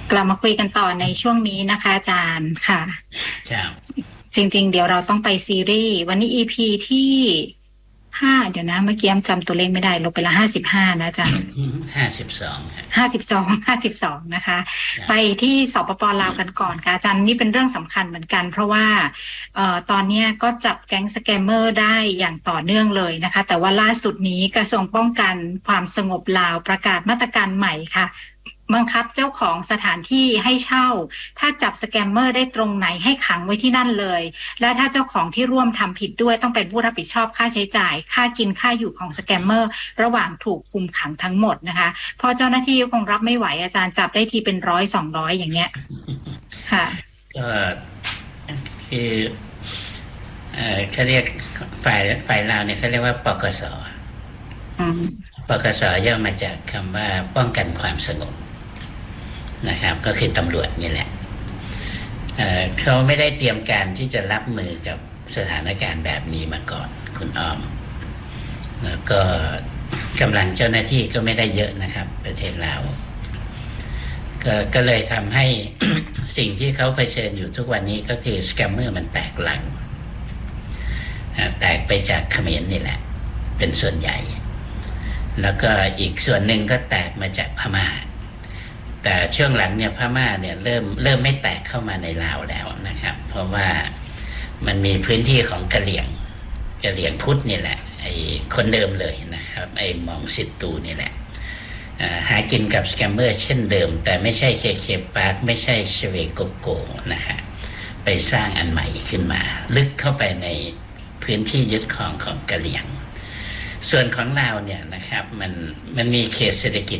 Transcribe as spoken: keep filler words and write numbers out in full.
กลับมาคุยกันต่อในช่วงนี้นะคะอาจารย์ค่ะครับจริงๆเดี๋ยวเราต้องไปซีรีส์วันนี้ อี พี ที่ห้าเดี๋ยวนะเมื่อกี้จำตัวเลขไม่ได้ลบไปละห้าสิบห้านะอาจารย์ห้าสิบสองห้าสิบสองห้าสิบสองนะคะไปที่สปป.ลาวกันก่อนค่ะอาจารย์นี่เป็นเรื่องสำคัญเหมือนกันเพราะว่าเอ่อตอนนี้ก็จับแก๊งสแกมเมอร์ได้อย่างต่อเนื่องเลยนะคะแต่ว่าล่าสุดนี้กระทรวงป้องกันความสงบลาวประกาศมาตรการใหม่ค่ะบังคับเจ้าของสถานที่ให้เช่าถ้าจับสแกมเมอร์ได้ตรงไหนให้ขังไว้ที่นั่นเลยและถ้าเจ้าของที่ร่วมทำผิดด้วยต้องเป็นผู้รับผิดชอบค่าใช้จ่ายค่ากินค่าอยู่ของสแกมเมอร์ระหว่างถูกคุมขังทั้งหมดนะคะพอเจ้าหน้าที่คงรับไม่ไหวอาจารย์จับได้ทีเป็นร้อยสองร้อยอย่างเงี้ยค่ะก็คือเอ่อเขาเรียกฝ่ายฝ่ายลาวเนี่ยเขาเรียกว่าปกสปกสย่อมาจากคำว่าป้องกันความสงบนะครับก็คือตำรวจนี่แหละ เอ่อเขาไม่ได้เตรียมการที่จะรับมือกับสถานการณ์แบบนี้มาก่อนคุณอ้อมแล้วก็กำลังเจ้าหน้าที่ก็ไม่ได้เยอะนะครับประเทศลาวก็ก็เลยทำให้ สิ่งที่เขาเผชิญอยู่ทุกวันนี้ก็คือสแกมเมอร์มันแตกลังแตกไปจากเขมรนี่แหละเป็นส่วนใหญ่แล้วก็อีกส่วนหนึ่งก็แตกมาจากพม่าแต่ช่วงหลังเนี่ยพม่าเนี่ยเริ่มเริ่มไม่แตกเข้ามาในลาวแล้วนะครับเพราะว่ามันมีพื้นที่ของกะเหรี่ยงกะเหรี่ยงพุทธนี่แหละไอ้คนเดิมเลยนะครับไอ้มองสิตตูนี่แหละหากินกับสแกมเมอร์เช่นเดิมแต่ไม่ใช่เคเคปาร์คไม่ใช่เชเวโกโกนะฮะไปสร้างอันใหม่ขึ้นมาลึกเข้าไปในพื้นที่ยึดครองของกะเหรี่ยงส่วนของลาวเนี่ยนะครับมันมันมีเขตเศรษฐกิจ